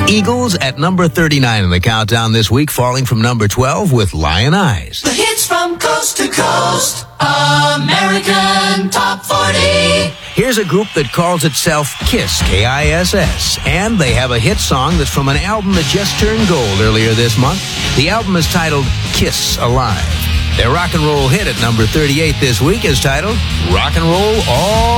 Eagles at number 39 in the countdown this week, falling from number 12 with Lion Eyes. The hits from coast to coast, American Top 40. Here's a group that calls itself KISS, K-I-S-S, and they have a hit song that's from an album that just turned gold earlier this month. The album is titled Kiss Alive. Their rock and roll hit at number 38 this week is titled Rock and Roll All